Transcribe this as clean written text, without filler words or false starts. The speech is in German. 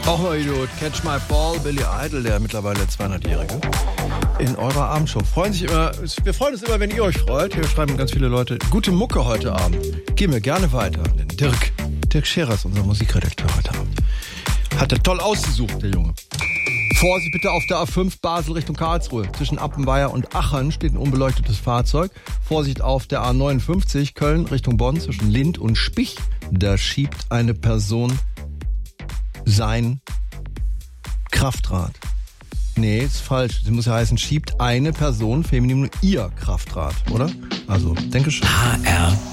Auch mal Idiot. Catch My Fall, Billy Idol, der mittlerweile 200-Jährige. In eurer Abendshow. Wir freuen uns immer, wenn ihr euch freut. Hier schreiben ganz viele Leute, gute Mucke heute Abend. Gehen wir gerne weiter. Den Dirk Scherer ist unser Musikredakteur heute Abend. Hat er toll ausgesucht, der Junge. Vorsicht bitte auf der A5 Basel Richtung Karlsruhe. Zwischen Appenweier und Achern steht ein unbeleuchtetes Fahrzeug. Vorsicht auf der A59 Köln Richtung Bonn zwischen Lind und Spich. Da schiebt eine Person sein Kraftrad. Nee, ist falsch. Sie muss ja heißen, schiebt eine Person, Femininum, ihr Kraftrad, oder? Also, denke schon. HR